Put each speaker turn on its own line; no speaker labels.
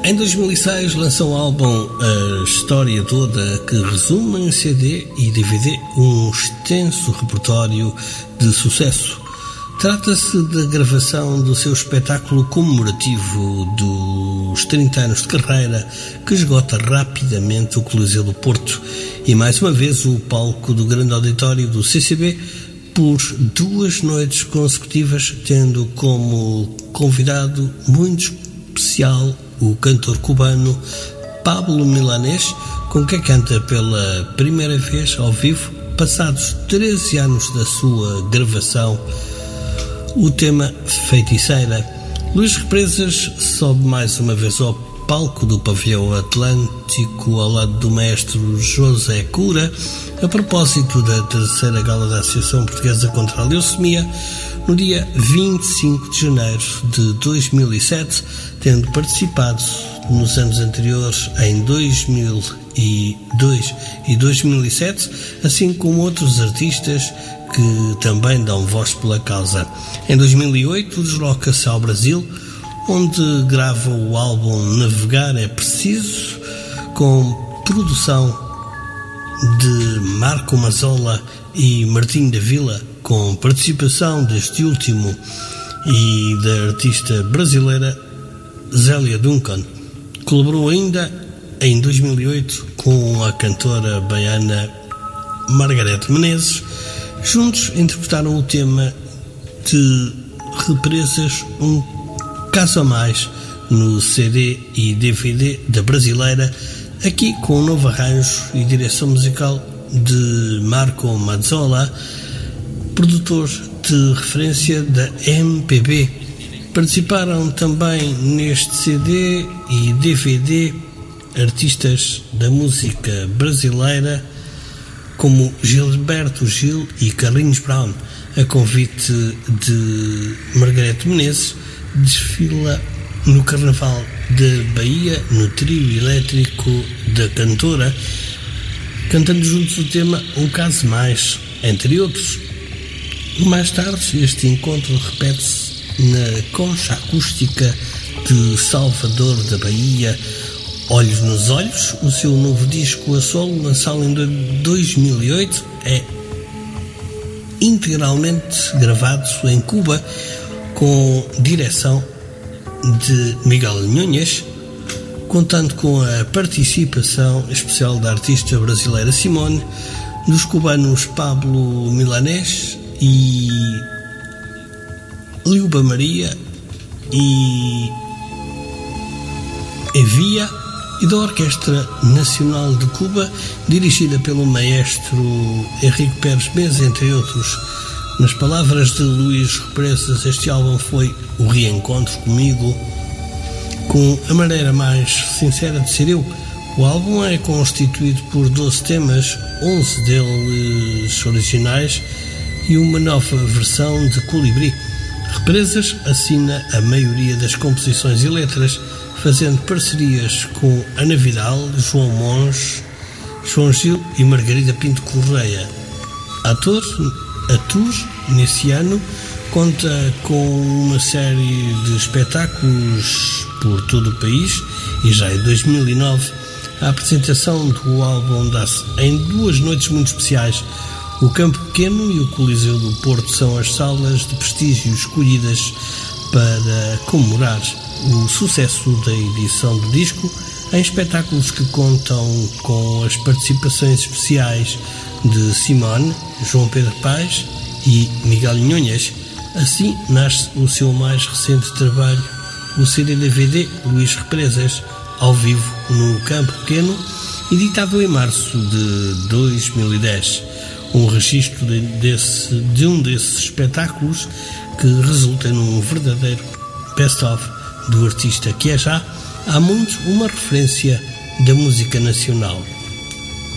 Em 2006 lançou o álbum A História Toda, que resume em CD e DVD um extenso repertório de sucesso. Trata-se da gravação do seu espetáculo comemorativo dos 30 anos de carreira, que esgota rapidamente o Coliseu do Porto e mais uma vez o palco do grande auditório do CCB por 2 noites consecutivas, tendo como convidado muito especial o cantor cubano Pablo Milanés, com quem canta pela primeira vez ao vivo, passados 13 anos da sua gravação, o tema Feiticeira. Luís Represas sobe mais uma vez ao palco do Pavilhão Atlântico ao lado do maestro José Cura, a propósito da terceira gala da Associação Portuguesa contra a Leucemia, no dia 25 de janeiro de 2007, tendo participado nos anos anteriores, em 2002 e 2007, assim como outros artistas que também dão voz pela causa. Em 2008 desloca-se ao Brasil, onde grava o álbum Navegar é Preciso, com produção de Marco Mazzola e Martinho da Vila, com participação deste último e da artista brasileira Zélia Duncan. Colaborou ainda em 2008 com a cantora baiana Margarete Menezes. Juntos interpretaram o tema de Represas, um caso a mais, no CD e DVD da brasileira, aqui com um novo arranjo e direção musical de Marco Mazzola, produtor de referência da MPB. Participaram também neste CD e DVD artistas da música brasileira como Gilberto Gil e Carlinhos Brown. A convite de Margarete Menezes, desfila no Carnaval da Bahia, no trio elétrico da cantora, cantando juntos o tema Um Caso Mais, entre outros. Mais tarde, este encontro repete-se na Concha Acústica de Salvador da Bahia. Olhos nos Olhos, o seu novo disco a solo, lançado em 2008, é integralmente gravado em Cuba, com direção de Miguel Nunes, contando com a participação especial da artista brasileira Simone, dos cubanos Pablo Milanés e Liuba Maria e Evia, e da Orquestra Nacional de Cuba, dirigida pelo maestro Henrique Pérez Mesa, entre outros. Nas palavras de Luís Represas, este álbum foi o reencontro comigo, com a maneira mais sincera de ser eu. O álbum é constituído por 12 temas, 11 deles originais e uma nova versão de Colibri. Represas assina a maioria das composições e letras, fazendo parcerias com Ana Vidal, João Monge, João Gil e Margarida Pinto Correia. Ator, nesse ano, conta com uma série de espetáculos por todo o país e já em 2009 a apresentação do álbum dá-se em 2 noites muito especiais. O Campo Pequeno e o Coliseu do Porto são as salas de prestígio escolhidas para comemorar o sucesso da edição do disco, em espetáculos que contam com as participações especiais de Simone, João Pedro Paes e Miguel Nunes. Assim nasce o seu mais recente trabalho, o CD-DVD Luís Represas, ao vivo no Campo Pequeno, editado em março de 2010. Um registro de um desses espetáculos que resulta num verdadeiro best-of do artista que é já há muito uma referência da música nacional.